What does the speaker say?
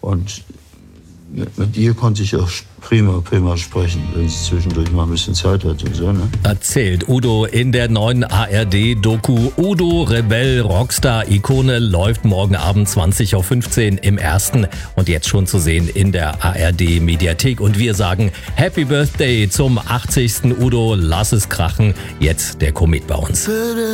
Und mit ihr konnte ich auch prima sprechen, wenn sie zwischendurch mal ein bisschen Zeit hat und so, ne? Erzählt Udo in der neuen ARD-Doku Udo Rebell Rockstar-Ikone, läuft morgen Abend 20:15 Uhr im Ersten und jetzt schon zu sehen in der ARD-Mediathek. Und wir sagen Happy Birthday zum 80. Udo, lass es krachen, jetzt der Komet bei uns.